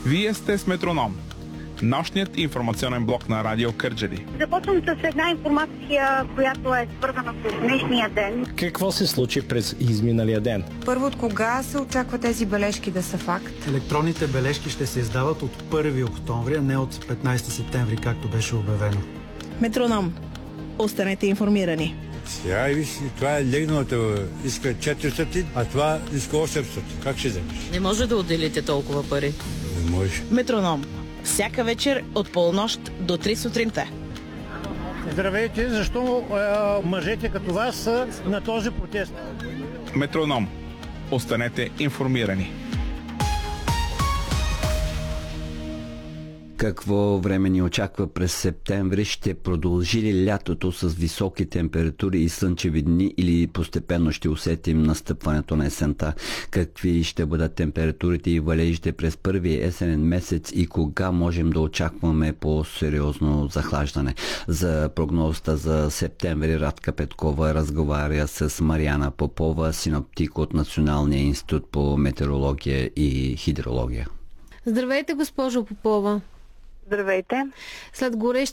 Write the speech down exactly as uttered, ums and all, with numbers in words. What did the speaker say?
Вие сте с Метроном, нощният информационен блок на Радио Кърджали. Започвам с една информация, която е свързана с днешния ден. Какво се случи през изминалия ден? Първо, от кога се очаква тези бележки да са факт? Електронните бележки ще се издават от първи октомври, а не от петнайсети септември, както беше обявено. Метроном. Останете информирани. Сега виж, това е легналото, иска четиристотин, а това иска осемстотин. Как ще вземеш? Не може да отделите толкова пари. Не може. Метроном. Всяка вечер от полунощ до три сутринта. Здравейте, защо е, мъжете като вас са на този протест? Метроном. Останете информирани. Какво време ни очаква през септември? Ще продължи ли лятото с високи температури и слънчеви дни или постепенно ще усетим настъпването на есента? Какви ще бъдат температурите и валежите през първия есенен месец и кога можем да очакваме по-сериозно захлаждане? За прогнозата за септември Радка Петкова разговаря с Мариана Попова, синоптик от Националния институт по метеорология и хидрология. Здравейте, госпожо Попова. Здравейте. След горещи